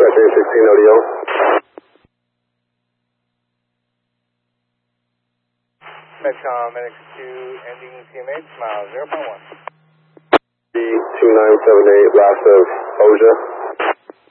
16 ODO. Medcom NX2 ending CMH, mile 0.1. B2978, last of OJA.